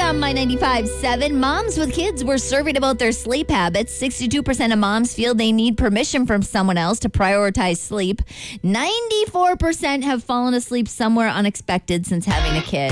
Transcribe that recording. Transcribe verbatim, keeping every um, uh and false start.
from My ninety-five point seven. Moms with kids were surveyed about their sleep habits. sixty-two percent of moms feel they need permission from someone else to prioritize sleep. ninety-four percent have fallen asleep somewhere unexpected since having a kid.